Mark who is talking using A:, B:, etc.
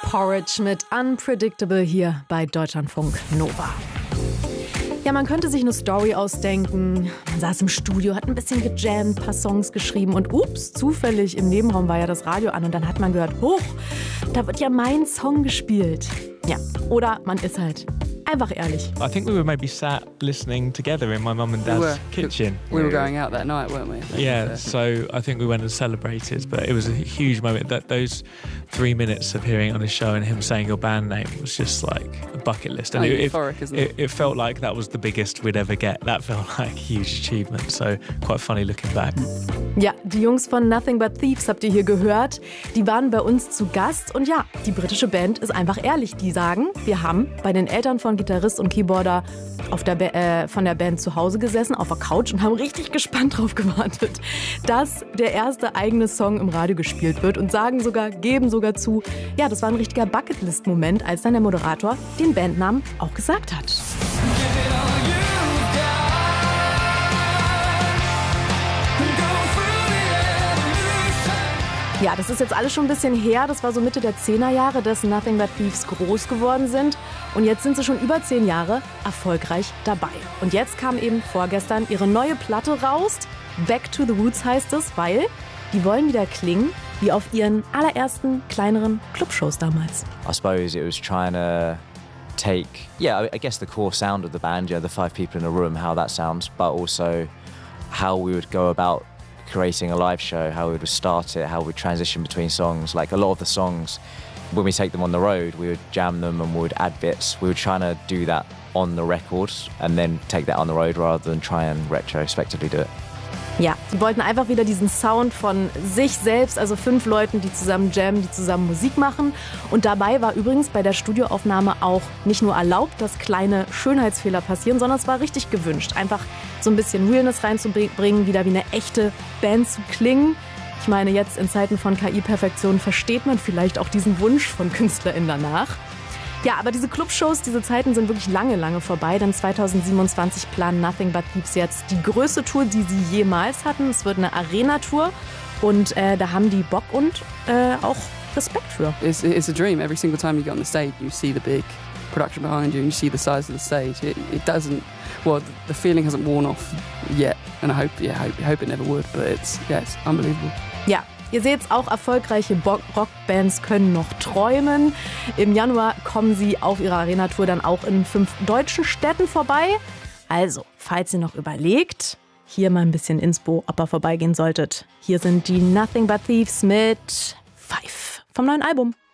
A: Porridge mit Unpredictable hier bei Deutschlandfunk Nova. Ja, man könnte sich eine Story ausdenken. Man saß im Studio, hat ein bisschen gejammt, ein paar Songs geschrieben und ups, zufällig im Nebenraum war ja das Radio an und dann hat man gehört, huch, da wird ja mein Song gespielt. Ja, oder man ist halt einfach ehrlich.
B: I think we were maybe sat listening together in my mum and dad's kitchen.
C: We were going out that night, weren't we?
B: Yeah, so I think we went and celebrated, but it was a huge moment. That those 3 minutes of hearing on the show and him saying your band name was just like a bucket list. And
C: euphoric, isn't it?
B: It felt like that was the biggest we'd ever get. That felt like a huge achievement, so quite funny looking back.
A: Ja, die Jungs von Nothing But Thieves habt ihr hier gehört. Die waren bei uns zu Gast und ja, die britische Band ist einfach ehrlich. Die sagen, wir haben bei den Eltern von Gitarrist und Keyboarder von der Band zu Hause gesessen, auf der Couch und haben richtig gespannt drauf gewartet, dass der erste eigene Song im Radio gespielt wird und geben sogar zu, ja, das war ein richtiger Bucketlist-Moment, als dann der Moderator den Bandnamen auch gesagt hat. Ja, das ist jetzt alles schon ein bisschen her. Das war so Mitte der 10er Jahre, dass Nothing But Thieves groß geworden sind. Und jetzt sind sie schon über 10 Jahre erfolgreich dabei. Und jetzt kam eben vorgestern ihre neue Platte raus. Back to the Roots heißt es, weil die wollen wieder klingen wie auf ihren allerersten kleineren Clubshows damals.
D: I suppose it was trying to take, I guess the core sound of the band, the 5 people in a room, how that sounds, but also how we would go about creating a live show, how we would start it, how we would transition between songs. Like a lot of the songs, when we take them on the road, we would jam them and we would add bits. We were trying to do that on the record and then take that on the road rather than try and retrospectively do it.
A: Ja, sie wollten einfach wieder diesen Sound von sich selbst, also 5 Leuten, die zusammen jammen, die zusammen Musik machen. Und dabei war übrigens bei der Studioaufnahme auch nicht nur erlaubt, dass kleine Schönheitsfehler passieren, sondern es war richtig gewünscht. Einfach so ein bisschen Realness reinzubringen, wieder wie eine echte Band zu klingen. Ich meine, jetzt in Zeiten von KI-Perfektion versteht man vielleicht auch diesen Wunsch von KünstlerInnen danach. Ja, aber diese Clubshows, diese Zeiten sind wirklich lange, lange vorbei, denn 2027 planen Nothing But Thieves jetzt die größte Tour, die sie jemals hatten. Es wird eine Arena-Tour und da haben die Bock und auch Respekt für.
C: It's a dream. Every single time you get on the stage, you see the big production behind you and you see the size of the stage. It doesn't, the feeling hasn't worn off yet and I hope it never would, but it's unbelievable.
A: Ja. Ihr seht's, auch erfolgreiche Rockbands können noch träumen. Im Januar kommen sie auf ihrer Arena-Tour dann auch in 5 deutschen Städten vorbei. Also, falls ihr noch überlegt, hier mal ein bisschen Inspo, ob ihr vorbeigehen solltet. Hier sind die Nothing But Thieves mit 5 vom neuen Album.